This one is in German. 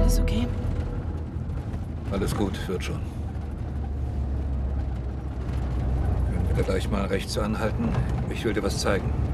Alles okay? Alles gut, wird schon. Können wir da gleich mal rechts anhalten? Ich will dir was zeigen.